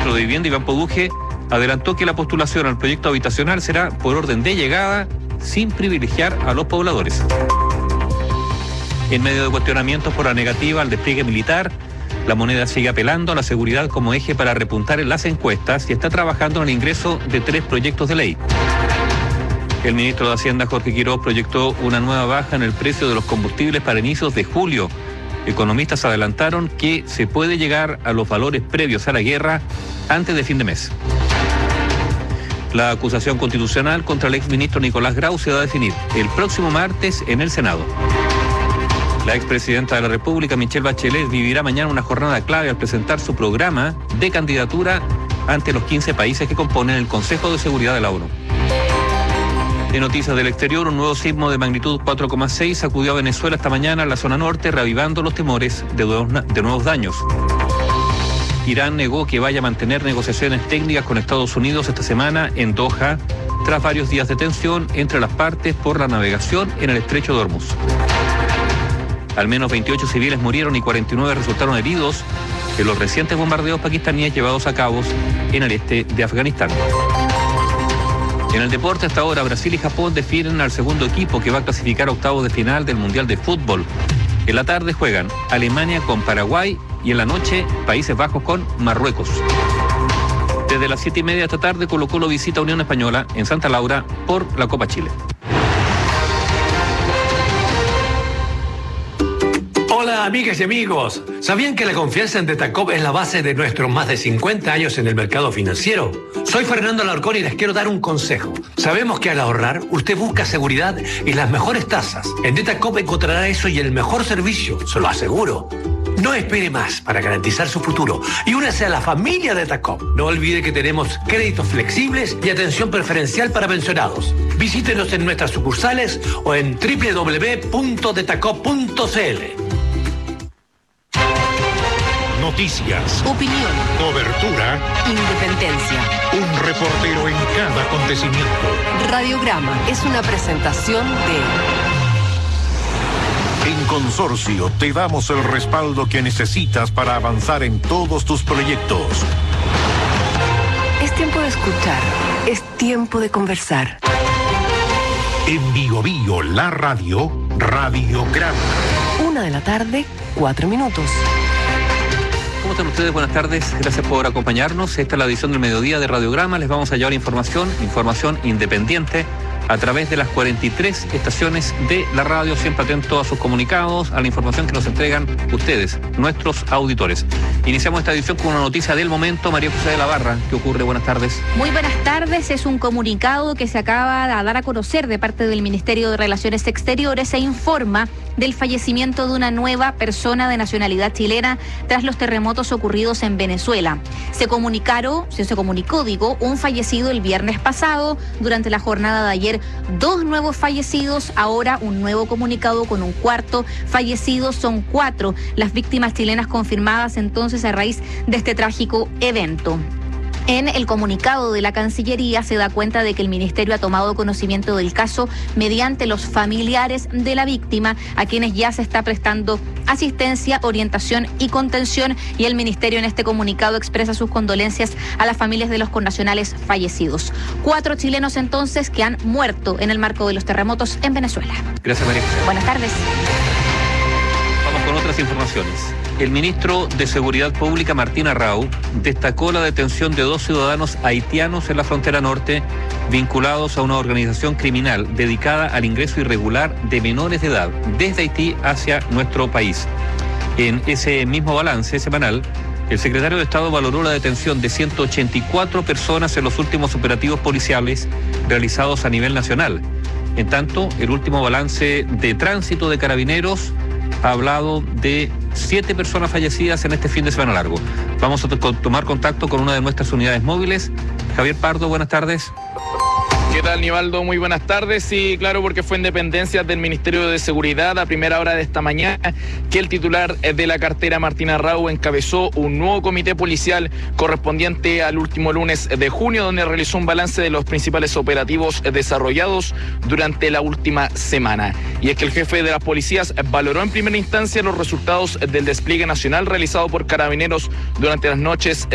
ministro de Vivienda, Iván Poduje, adelantó que la postulación al proyecto habitacional será por orden de llegada, sin privilegiar a los pobladores. En medio de cuestionamientos por la negativa al despliegue militar, la Moneda sigue apelando a la seguridad como eje para repuntar en las encuestas y está trabajando en el ingreso de 3 proyectos de ley. El ministro de Hacienda, Jorge Quiroz, proyectó una nueva baja en el precio de los combustibles para inicios de julio. Economistas adelantaron que se puede llegar a los valores previos a la guerra antes de fin de mes. La acusación constitucional contra el exministro Nicolás Grau se va a definir el próximo martes en el Senado. La expresidenta de la República, Michelle Bachelet, vivirá mañana una jornada clave al presentar su programa de candidatura ante los 15 países que componen el Consejo de Seguridad de la ONU. En noticias del exterior, un nuevo sismo de magnitud 4,6 sacudió a Venezuela esta mañana en la zona norte, reavivando los temores de nuevos daños. Irán negó que vaya a mantener negociaciones técnicas con Estados Unidos esta semana en Doha, tras varios días de tensión entre las partes por la navegación en el estrecho de Hormuz. Al menos 28 civiles murieron y 49 resultaron heridos en los recientes bombardeos pakistaníes llevados a cabo en el este de Afganistán. En el deporte, hasta ahora, Brasil y Japón definen al segundo equipo que va a clasificar a octavos de final del Mundial de Fútbol. En la tarde juegan Alemania con Paraguay y en la noche Países Bajos con Marruecos. Desde las 7:30 de esta tarde, Colo-Colo visita a Unión Española en Santa Laura por la Copa Chile. Hola amigas y amigos, ¿sabían que la confianza en Detacop es la base de nuestros más de 50 años en el mercado financiero? Soy Fernando Alarcón y les quiero dar un consejo. Sabemos que al ahorrar, usted busca seguridad y las mejores tasas. En Detacop encontrará eso y el mejor servicio, se lo aseguro. No espere más para garantizar su futuro y únase a la familia Detacop. No olvide que tenemos créditos flexibles y atención preferencial para pensionados. Visítenos en nuestras sucursales o en www.detacop.cl. Noticias, opinión, cobertura, independencia. Un reportero en cada acontecimiento. Radiograma es una presentación de... En Consorcio te damos el respaldo que necesitas para avanzar en todos tus proyectos. Es tiempo de escuchar, es tiempo de conversar. En Bio Bio, la radio, Radiograma. 1:00 p.m, 4 minutos. ¿Cómo están ustedes? Buenas tardes, gracias por acompañarnos. Esta es la edición del mediodía de Radiograma. Les vamos a llevar información independiente a través de las 43 estaciones de la radio, siempre atento a sus comunicados, a la información que nos entregan ustedes, nuestros auditores. Iniciamos esta edición con una noticia del momento. María José de la Barra, ¿qué ocurre? Buenas tardes. Muy buenas tardes. Es un comunicado que se acaba de dar a conocer de parte del Ministerio de Relaciones Exteriores. Se informa del fallecimiento de una nueva persona de nacionalidad chilena tras los terremotos ocurridos en Venezuela. Se comunicó, un fallecido el viernes pasado. Durante la jornada de ayer, 2 nuevos fallecidos. Ahora un nuevo comunicado con un cuarto fallecido. Son 4 las víctimas chilenas confirmadas entonces a raíz de este trágico evento. En el comunicado de la Cancillería se da cuenta de que el Ministerio ha tomado conocimiento del caso mediante los familiares de la víctima, a quienes ya se está prestando asistencia, orientación y contención, y el Ministerio en este comunicado expresa sus condolencias a las familias de los connacionales fallecidos. 4 chilenos entonces que han muerto en el marco de los terremotos en Venezuela. Gracias, María José. Buenas tardes. Vamos con otras informaciones. El ministro de Seguridad Pública, Martín Arrau, destacó la detención de 2 ciudadanos haitianos en la frontera norte vinculados a una organización criminal dedicada al ingreso irregular de menores de edad desde Haití hacia nuestro país. En ese mismo balance semanal, el secretario de Estado valoró la detención de 184 personas en los últimos operativos policiales realizados a nivel nacional. En tanto, el último balance de tránsito de Carabineros ha hablado de 7 personas fallecidas en este fin de semana largo. Vamos a tomar contacto con una de nuestras unidades móviles. Javier Pardo, buenas tardes. ¿Qué tal, Nivaldo? Muy buenas tardes. Sí, claro, porque fue en dependencias del Ministerio de Seguridad a primera hora de esta mañana que el titular de la cartera, Martín Arrau, encabezó un nuevo comité policial correspondiente al último lunes de junio, donde realizó un balance de los principales operativos desarrollados durante la última semana. Y es que el jefe de las policías valoró en primera instancia los resultados del despliegue nacional realizado por Carabineros durante las noches